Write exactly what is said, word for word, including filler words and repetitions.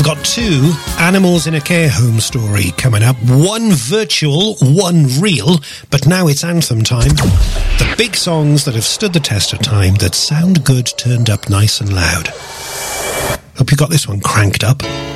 got two Animals in a Care Home story coming up. One virtual, one real, but now it's anthem time. The big songs that have stood the test of time, that sound good turned up nice and loud. Hope you got this one cranked up.